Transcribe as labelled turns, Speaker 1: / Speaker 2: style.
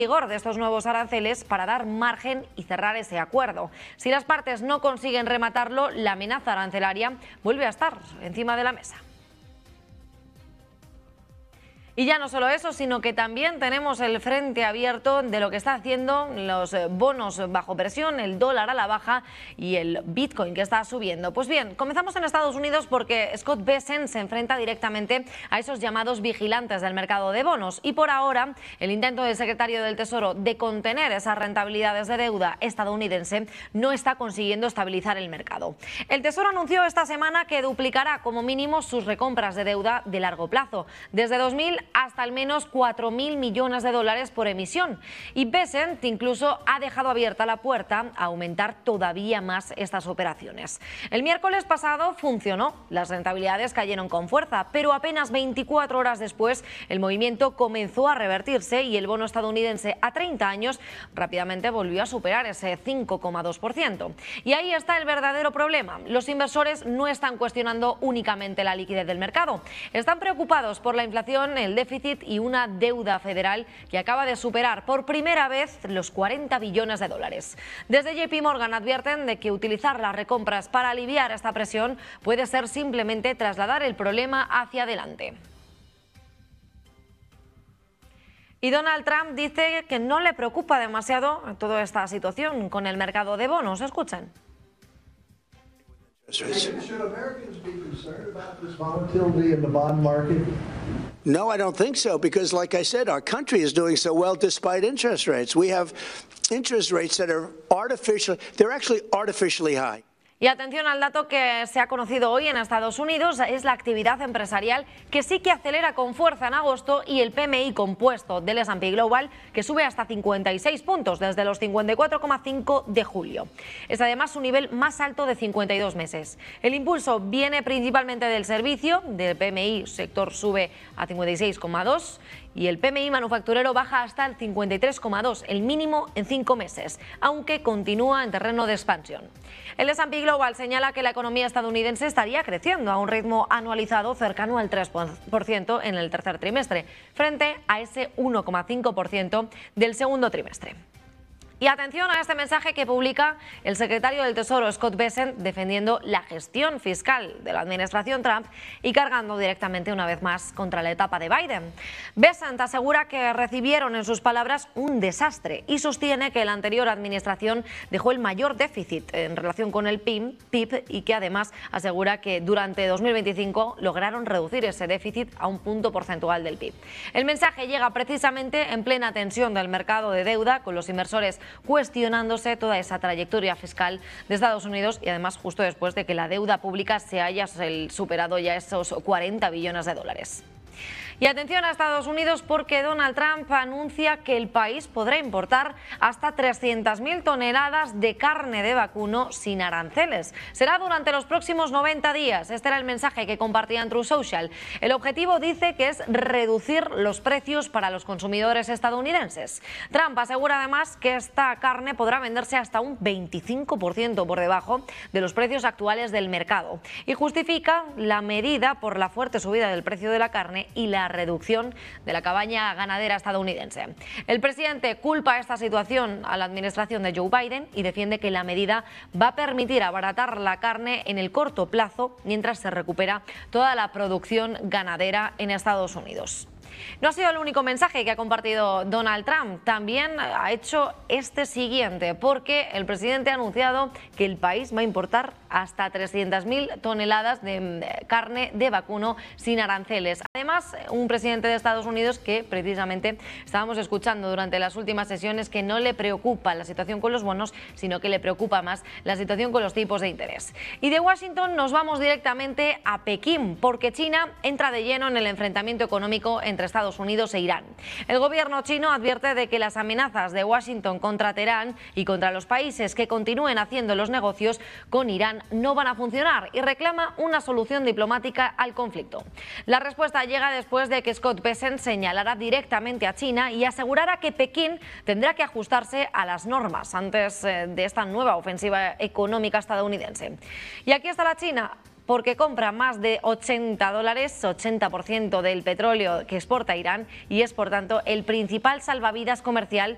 Speaker 1: vigor de estos nuevos aranceles para dar margen y cerrar ese acuerdo. Si las partes no consiguen rematarlo, la amenaza arancelaria vuelve a estar encima de la mesa. Y ya no solo eso, sino que también tenemos el frente abierto de lo que está haciendo los bonos bajo presión, el dólar a la baja y el Bitcoin que está subiendo. Pues bien, comenzamos en Estados Unidos porque Scott Bessent se enfrenta directamente a esos llamados vigilantes del mercado de bonos. Y por ahora, el intento del secretario del Tesoro de contener esas rentabilidades de deuda estadounidense no está consiguiendo estabilizar el mercado. El Tesoro anunció esta semana que duplicará como mínimo sus recompras de deuda de largo plazo, desde 2000 hasta al menos 4.000 millones de dólares por emisión. Y Bessent incluso ha dejado abierta la puerta a aumentar todavía más estas operaciones. El miércoles pasado funcionó, las rentabilidades cayeron con fuerza, pero apenas 24 horas después el movimiento comenzó a revertirse y el bono estadounidense a 30 años rápidamente volvió a superar ese 5,2%. Y ahí está el verdadero problema. Los inversores no están cuestionando únicamente la liquidez del mercado, están preocupados por la inflación, el déficit y una deuda federal que acaba de superar por primera vez los 40 billones de dólares. Desde JP Morgan advierten de que utilizar las recompras para aliviar esta presión puede ser simplemente trasladar el problema hacia adelante. Y Donald Trump dice que no le preocupa demasiado toda esta situación con el mercado de bonos. Escuchen.
Speaker 2: Should Americans be concerned about this volatility in the bond market?
Speaker 3: No, I don't think so, because like I said, our country is doing so well despite interest rates. We have interest rates that are they're actually artificially high.
Speaker 1: Y atención al dato que se ha conocido hoy en Estados Unidos, es la actividad empresarial que sí que acelera con fuerza en agosto y el PMI compuesto del S&P Global que sube hasta 56 puntos desde los 54,5 de julio. Es además su nivel más alto de 52 meses. El impulso viene principalmente del servicio, del PMI sector sube a 56,2 y el PMI manufacturero baja hasta el 53,2, el mínimo en 5 meses, aunque continúa en terreno de expansión. El S&P Global señala que la economía estadounidense estaría creciendo a un ritmo anualizado cercano al 3% en el tercer trimestre, frente a ese 1,5% del segundo trimestre. Y atención a este mensaje que publica el secretario del Tesoro, Scott Bessent, defendiendo la gestión fiscal de la administración Trump y cargando directamente una vez más contra la etapa de Biden. Bessent asegura que recibieron en sus palabras un desastre y sostiene que la anterior administración dejó el mayor déficit en relación con el PIB y que además asegura que durante 2025 lograron reducir ese déficit a un punto porcentual del PIB. El mensaje llega precisamente en plena tensión del mercado de deuda, con los inversores cuestionándose toda esa trayectoria fiscal de Estados Unidos y además justo después de que la deuda pública se haya superado ya esos 40 billones de dólares. Y atención a Estados Unidos porque Donald Trump anuncia que el país podrá importar hasta 300.000 toneladas de carne de vacuno sin aranceles. Será durante los próximos 90 días. Este era el mensaje que compartían Truth Social. El objetivo dice que es reducir los precios para los consumidores estadounidenses. Trump asegura además que esta carne podrá venderse hasta un 25% por debajo de los precios actuales del mercado y justifica la medida por la fuerte subida del precio de la carne y la reducción de la cabaña ganadera estadounidense. El presidente culpa esta situación a la administración de Joe Biden y defiende que la medida va a permitir abaratar la carne en el corto plazo mientras se recupera toda la producción ganadera en Estados Unidos. No ha sido el único mensaje que ha compartido Donald Trump, también ha hecho este siguiente, porque el presidente ha anunciado que el país va a importar hasta 300.000 toneladas de carne de vacuno sin aranceles. Además, un presidente de Estados Unidos que precisamente estábamos escuchando durante las últimas sesiones que no le preocupa la situación con los bonos, sino que le preocupa más la situación con los tipos de interés. Y de Washington nos vamos directamente a Pekín, porque China entra de lleno en el enfrentamiento económico entre Estados Unidos e Irán. El gobierno chino advierte de que las amenazas de Washington contra Teherán y contra los países que continúen haciendo los negocios con Irán no van a funcionar y reclama una solución diplomática al conflicto. La respuesta llega después de que Scott Bessent señalara directamente a China y asegurara que Pekín tendrá que ajustarse a las normas antes de esta nueva ofensiva económica estadounidense. Y aquí está la China, porque compra más de $80, 80% del petróleo que exporta Irán y es por tanto el principal salvavidas comercial